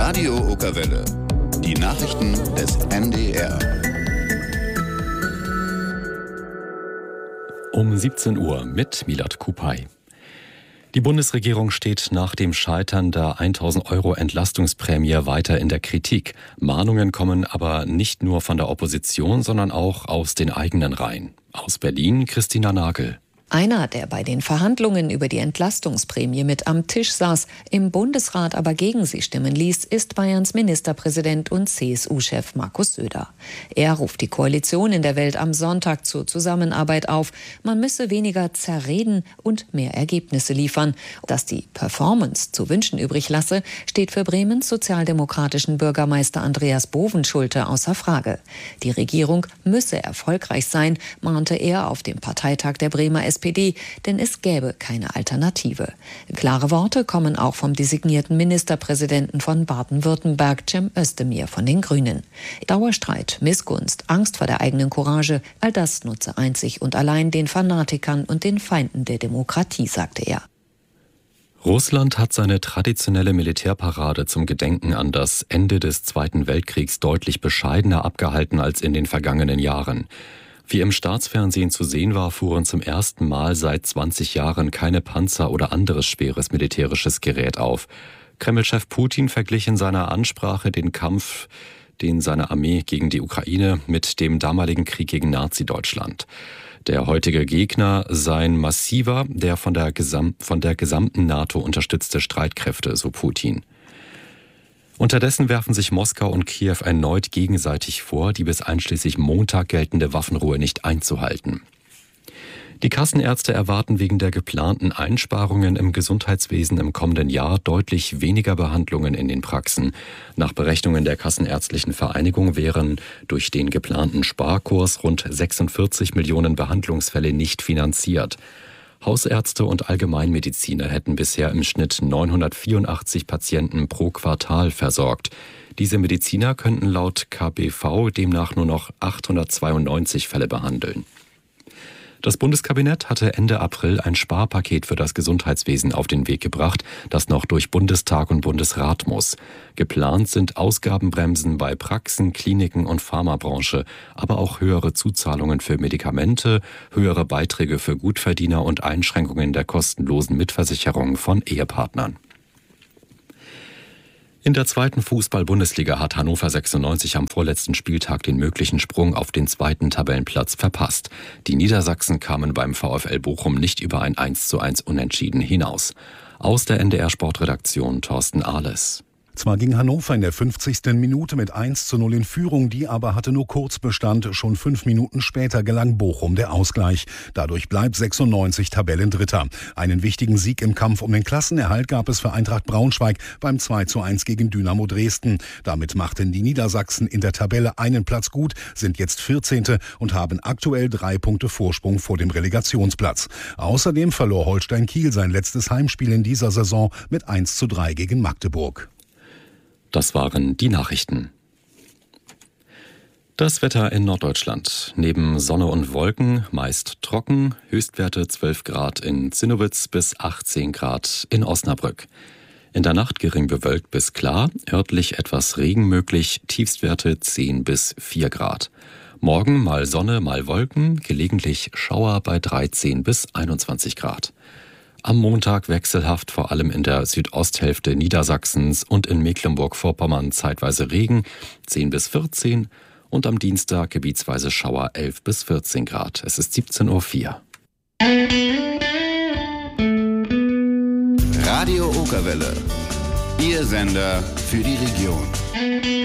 Radio Okerwelle. Die Nachrichten des NDR. Um 17 Uhr mit Milad Kupay. Die Bundesregierung steht nach dem Scheitern der 1.000 € Entlastungsprämie weiter in der Kritik. Mahnungen kommen aber nicht nur von der Opposition, sondern auch aus den eigenen Reihen. Aus Berlin Christina Nagel. Einer, der bei den Verhandlungen über die Entlastungsprämie mit am Tisch saß, im Bundesrat aber gegen sie stimmen ließ, ist Bayerns Ministerpräsident und CSU-Chef Markus Söder. Er ruft die Koalition in der Welt am Sonntag zur Zusammenarbeit auf. Man müsse weniger zerreden und mehr Ergebnisse liefern. Dass die Performance zu wünschen übrig lasse, steht für Bremens sozialdemokratischen Bürgermeister Andreas Bovenschulte außer Frage. Die Regierung müsse erfolgreich sein, mahnte er auf dem Parteitag der Bremer SPD, denn es gäbe keine Alternative. Klare Worte kommen auch vom designierten Ministerpräsidenten von Baden-Württemberg, Cem Özdemir von den Grünen. Dauerstreit, Missgunst, Angst vor der eigenen Courage, all das nutze einzig und allein den Fanatikern und den Feinden der Demokratie, sagte er. Russland hat seine traditionelle Militärparade zum Gedenken an das Ende des Zweiten Weltkriegs deutlich bescheidener abgehalten als in den vergangenen Jahren. Wie im Staatsfernsehen zu sehen war, fuhren zum ersten Mal seit 20 Jahren keine Panzer oder anderes schweres militärisches Gerät auf. Kreml-Chef Putin verglich in seiner Ansprache den Kampf, den seine Armee gegen die Ukraine mit dem damaligen Krieg gegen Nazi-Deutschland. Der heutige Gegner seien massiver, der von der gesamten NATO unterstützte Streitkräfte, so Putin. Unterdessen werfen sich Moskau und Kiew erneut gegenseitig vor, die bis einschließlich Montag geltende Waffenruhe nicht einzuhalten. Die Kassenärzte erwarten wegen der geplanten Einsparungen im Gesundheitswesen im kommenden Jahr deutlich weniger Behandlungen in den Praxen. Nach Berechnungen der Kassenärztlichen Vereinigung wären durch den geplanten Sparkurs rund 46 Millionen Behandlungsfälle nicht finanziert. Hausärzte und Allgemeinmediziner hätten bisher im Schnitt 984 Patienten pro Quartal versorgt. Diese Mediziner könnten laut KBV demnach nur noch 892 Fälle behandeln. Das Bundeskabinett hatte Ende April ein Sparpaket für das Gesundheitswesen auf den Weg gebracht, das noch durch Bundestag und Bundesrat muss. Geplant sind Ausgabenbremsen bei Praxen, Kliniken und Pharmabranche, aber auch höhere Zuzahlungen für Medikamente, höhere Beiträge für Gutverdiener und Einschränkungen der kostenlosen Mitversicherung von Ehepartnern. In der zweiten Fußball-Bundesliga hat Hannover 96 am vorletzten Spieltag den möglichen Sprung auf den zweiten Tabellenplatz verpasst. Die Niedersachsen kamen beim VfL Bochum nicht über ein 1:1 Unentschieden hinaus. Aus der NDR-Sportredaktion Thorsten Ahles. Zwar ging Hannover in der 50. Minute mit 1:0 in Führung, die aber hatte nur kurz Bestand. Schon 5 Minuten später gelang Bochum der Ausgleich. Dadurch bleibt 96 Tabellendritter. Einen wichtigen Sieg im Kampf um den Klassenerhalt gab es für Eintracht Braunschweig beim 2:1 gegen Dynamo Dresden. Damit machten die Niedersachsen in der Tabelle einen Platz gut, sind jetzt 14. und haben aktuell 3 Punkte Vorsprung vor dem Relegationsplatz. Außerdem verlor Holstein Kiel sein letztes Heimspiel in dieser Saison mit 1:3 gegen Magdeburg. Das waren die Nachrichten. Das Wetter in Norddeutschland. Neben Sonne und Wolken meist trocken, Höchstwerte 12 Grad in Zinnowitz bis 18 Grad in Osnabrück. In der Nacht gering bewölkt bis klar, örtlich etwas Regen möglich, Tiefstwerte 10 bis 4 Grad. Morgen mal Sonne, mal Wolken, gelegentlich Schauer bei 13 bis 21 Grad. Am Montag wechselhaft, vor allem in der Südosthälfte Niedersachsens und in Mecklenburg-Vorpommern zeitweise Regen, 10 bis 14 und am Dienstag gebietsweise Schauer 11 bis 14 Grad. Es ist 17:04 Uhr. Radio Okerwelle. Ihr Sender für die Region.